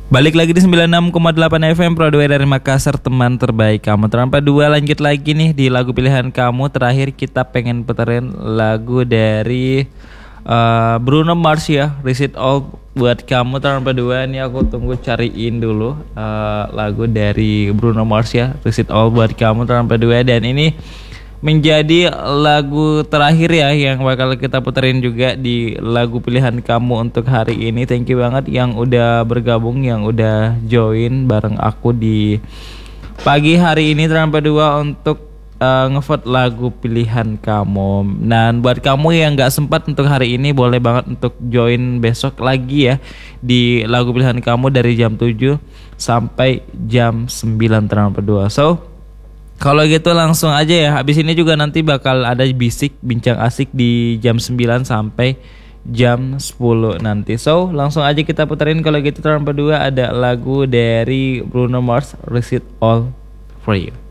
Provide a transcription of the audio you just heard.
Balik lagi di 96,8 FM Pro 2 dari Makassar, teman terbaik kamu. Terlambat dua, lanjut lagi nih di lagu pilihan kamu. Terakhir kita pengen puterin lagu dari Bruno Mars ya, Risk It All buat kamu. Terlambat dua, ini aku tunggu cariin dulu lagu dari Bruno Mars ya, Risk It All buat kamu. Terlambat dua, dan ini menjadi lagu terakhir ya yang bakal kita puterin juga di lagu pilihan kamu untuk hari ini. Thank you banget yang udah bergabung, yang udah join bareng aku di pagi hari ini tanpa dua untuk ngevote lagu pilihan kamu. Dan buat kamu yang gak sempat untuk hari ini, boleh banget untuk join besok lagi ya di lagu pilihan kamu dari jam 7 sampai jam 9 tanpa dua. So kalau gitu langsung aja ya. Habis ini juga nanti bakal ada bisik bincang asik di jam 9 sampai jam 10 nanti. So langsung aja kita puterin. Kalau gitu tanpa dua ada lagu dari Bruno Mars, Risk It All for You.